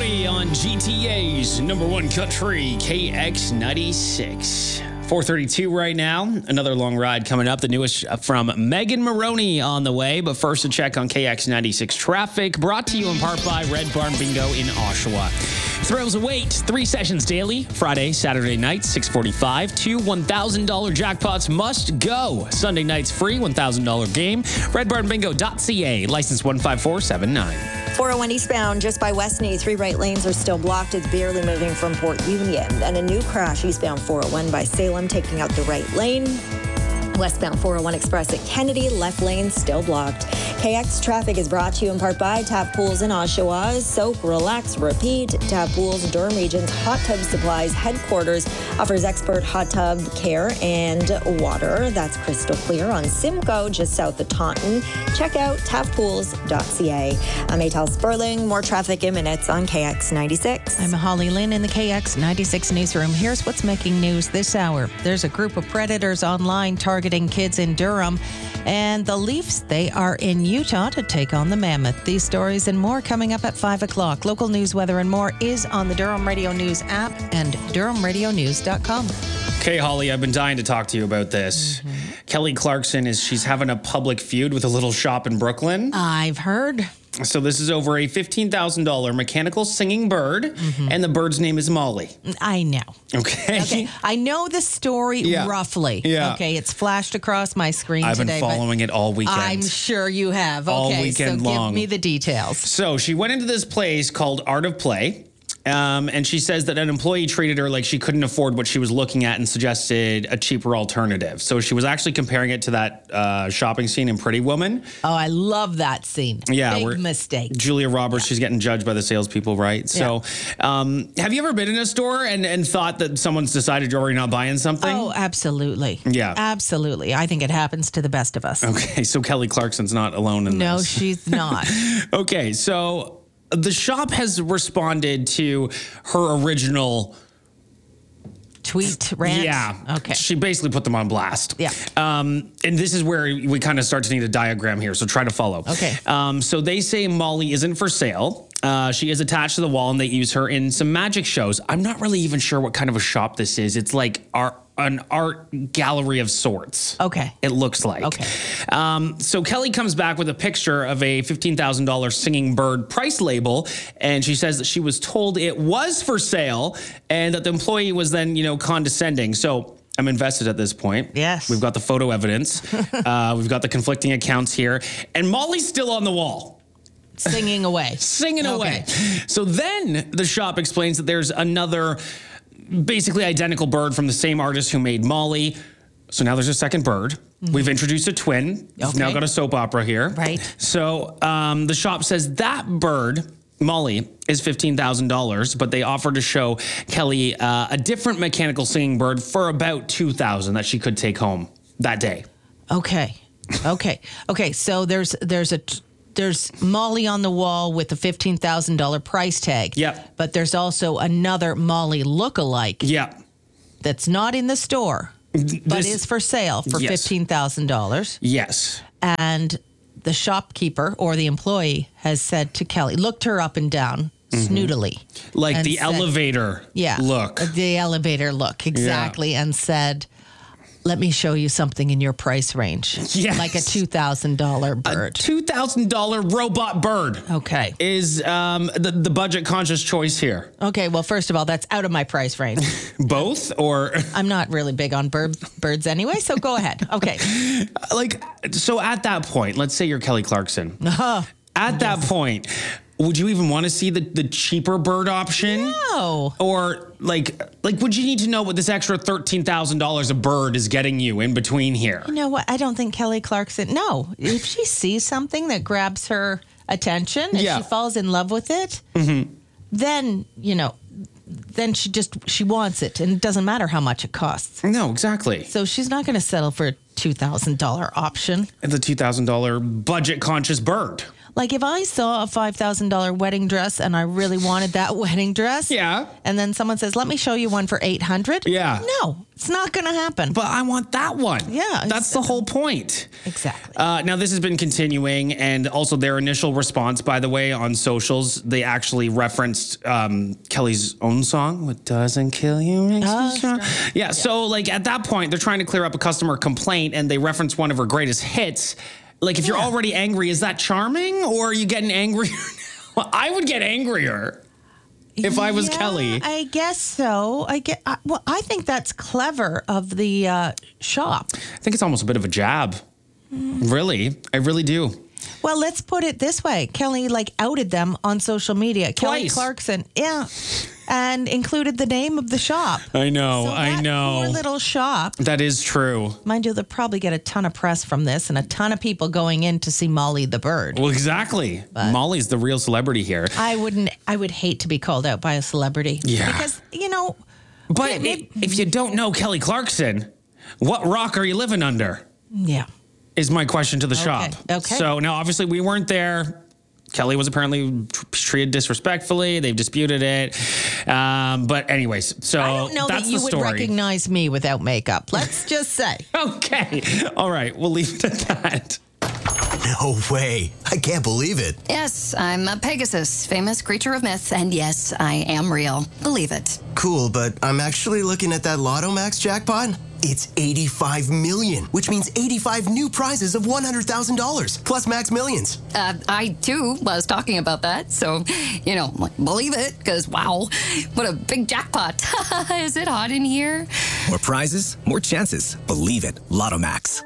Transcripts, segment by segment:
Maroney on GTA's number one country, KX96. 4:32 right now. Another long ride coming up. The newest from Megan Maroney on the way. But first, a check on KX96 traffic. Brought to you in part by Red Barn Bingo in Oshawa. Thrills await. 3 sessions daily. Friday, Saturday nights, 6:45. 2 $1,000 jackpots must go. Sunday nights free, $1,000 game. RedBarnBingo.ca. License 15479. 401 eastbound just by Westney. 3 right lanes are still blocked. It's barely moving from Port Union. And a new crash eastbound 401 by Salem, taking out the right lane. Westbound 401 Express at Kennedy, left lane still blocked. KX traffic is brought to you in part by Tap Pools in Oshawa. Soak, relax, repeat. Tap Pools, Durham Region's Hot Tub Supplies headquarters offers expert hot tub care and water. That's crystal clear on Simcoe, just south of Taunton. Check out tappools.ca. I'm Atal Sperling. More traffic in minutes on KX 96. I'm Holly Lynn in the KX 96 newsroom. Here's what's making news this hour. There's a group of predators online targeting kids in Durham, and the Leafs, they are in Utah to take on the Mammoth. These stories and more coming up at 5 o'clock. Local news, weather, and more is on the Durham Radio News app and durhamradionews.com. Okay, Holly, I've been dying to talk to you about this. Kelly Clarkson she's having a public feud with a little shop in Brooklyn. I've heard. So this is over a $15,000 mechanical singing bird, and the bird's name is Molly. I know. Okay. I know the story roughly. Yeah. Okay, it's flashed across my screen today. I've been following it all weekend. I'm sure you have. All Okay, weekend so long. give me the details. So she went into this place called Art of Play. And she says that an employee treated her like she couldn't afford what she was looking at and suggested a cheaper alternative. So she was actually comparing it to that shopping scene in Pretty Woman. Oh, I love that scene. Yeah. Big mistake. Julia Roberts, she's getting judged by the salespeople, right? So have you ever been in a store and thought that someone's decided you're already not buying something? Oh, absolutely. Yeah. Absolutely. I think it happens to the best of us. Okay, so Kelly Clarkson's not alone in No, this. she's not. Okay, so the shop has responded to her original Tweet, rant? Yeah. Okay. She basically put them on blast. Yeah. And this is where we kind of start to need a diagram here, so try to follow. Okay. So they say Molly isn't for sale. She is attached to the wall, and they use her in some magic shows. I'm not really even sure what kind of a shop this is. It's like an art gallery of sorts. Okay. It looks like. Okay. So Kelly comes back with a picture of a $15,000 singing bird price label, and she says that she was told it was for sale and that the employee was then, condescending. So I'm invested at this point. Yes. We've got the photo evidence. We've got the conflicting accounts here. And Molly's still on the wall. Singing away. Singing away. So then the shop explains that there's another basically identical bird from the same artist who made Molly. So now there's a second bird. We've introduced a twin. We've now got a soap opera here. Right. So the shop says that bird, Molly, is $15,000, but they offered to show Kelly a different mechanical singing bird for about $2,000 that she could take home that day. Okay. So there's Molly on the wall with a $15,000 price tag. Yep. But there's also another Molly lookalike. Yeah. That's not in the store, but is for sale for $15,000. Yes. And the shopkeeper or the employee has said to Kelly, looked her up and down snootily. Like and the said- elevator look. The elevator look, exactly. And said, let me show you something in your price range. Yes. Like a $2,000 bird. $2,000 robot bird. Okay. Is the budget conscious choice here. Okay, well, first of all, that's out of my price range. Both or I'm not really big on birds anyway, so go ahead. Okay. so at that point, let's say you're Kelly Clarkson. At that point, would you even want to see the cheaper bird option? No. Or like would you need to know what this extra $13,000 a bird is getting you in between here? You know what? I don't think Kelly Clarkson, no. If she sees something that grabs her attention and she falls in love with it, then, then she wants it, and it doesn't matter how much it costs. No, exactly. So she's not going to settle for a $2,000 option. It's a $2,000 budget conscious bird. Like if I saw a $5,000 wedding dress and I really wanted that wedding dress. Yeah. And then someone says, let me show you one for $800. Yeah. No, it's not going to happen. But I want that one. Yeah. That's the whole point. Exactly. Now, this has been continuing, and also their initial response, by the way, on socials, they actually referenced Kelly's own song, What Doesn't Kill You Makes You Strong. Yeah, so like at that point, they're trying to clear up a customer complaint, and they reference one of her greatest hits. Like, if you're already angry, is that charming, or are you getting angrier now? Well, I would get angrier if I was Kelly. I guess so. I think that's clever of the shop. I think it's almost a bit of a jab. Really, I really do. Well, let's put it this way. Kelly outed them on social media. Kelly Twice. Clarkson, and included the name of the shop. I know, So that poor little shop. That is true. Mind you, they'll probably get a ton of press from this and a ton of people going in to see Molly the bird. Well, exactly. Molly's the real celebrity here. I would hate to be called out by a celebrity. Yeah. Because, But if you don't know Kelly Clarkson, what rock are you living under? Yeah. Is my question to the shop. Okay. So now, obviously, we weren't there. Kelly was apparently treated disrespectfully. They've disputed it. But anyways, so I don't know that's that you the would story. recognize me without makeup. Let's just say. Okay. All right. We'll leave it at that. No way. I can't believe it. Yes, I'm a Pegasus, famous creature of myth, and yes, I am real. Believe it. Cool, but I'm actually looking at that Lotto Max jackpot. It's 85 million, which means 85 new prizes of $100,000, plus Max Millions. I, too, was talking about that, so, believe it, because, wow, what a big jackpot. Is it hot in here? More prizes, more chances. Believe it. Lotto Max.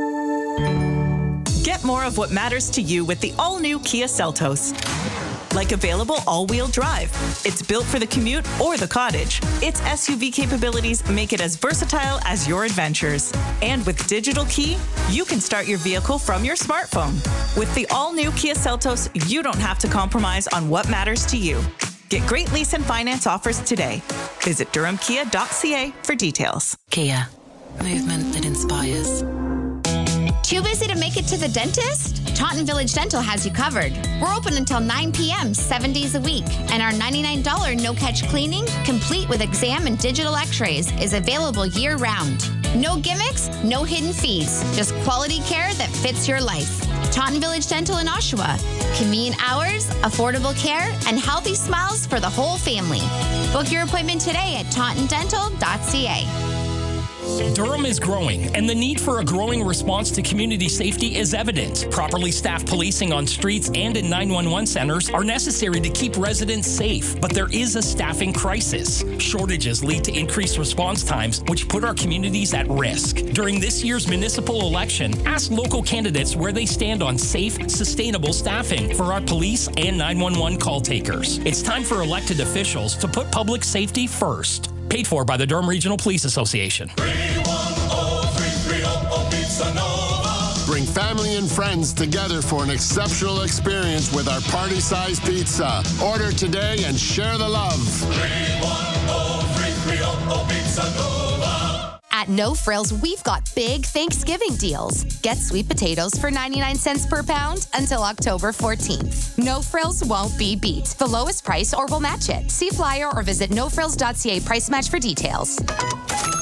Get more of what matters to you with the all-new Kia Seltos. Like available all-wheel drive. It's built for the commute or the cottage. Its SUV capabilities make it as versatile as your adventures. And with Digital Key, you can start your vehicle from your smartphone. With the all-new Kia Seltos, you don't have to compromise on what matters to you. Get great lease and finance offers today. Visit durhamkia.ca for details. Kia, movement that inspires. Too busy to make it to the dentist? Taunton Village Dental has you covered. We're open until 9 p.m. 7 days a week, and our $99 no-catch cleaning, complete with exam and digital x-rays, is available year-round. No gimmicks, no hidden fees, just quality care that fits your life. Taunton Village Dental in Oshawa. Convenient hours, affordable care, and healthy smiles for the whole family. Book your appointment today at tauntondental.ca. Durham is growing, and the need for a growing response to community safety is evident. Properly staffed policing on streets and in 911 centers are necessary to keep residents safe, but there is a staffing crisis. Shortages lead to increased response times, which put our communities at risk. During this year's municipal election, ask local candidates where they stand on safe, sustainable staffing for our police and 911 call takers. It's time for elected officials to put public safety first. Paid for by the Durham Regional Police Association. Bring family and friends together for an exceptional experience with our party-sized pizza. Order today and share the love. At No Frills, we've got big Thanksgiving deals. Get sweet potatoes for 99 cents per pound until October 14th. No Frills won't be beat. The lowest price or we'll match it. See flyer or visit nofrills.ca price match for details.